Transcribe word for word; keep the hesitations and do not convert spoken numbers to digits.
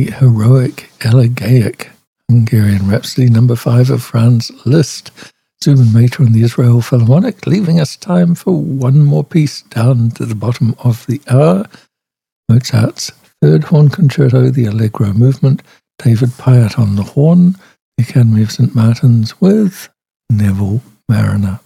the heroic Elegaic Hungarian Rhapsody number five of Franz Liszt, Zubin Mehta and the Israel Philharmonic, leaving us time for one more piece down to the bottom of the hour. Mozart's Third Horn Concerto, the Allegro movement, David Pyatt on the horn, the Academy of Saint Martin's with Neville Mariner.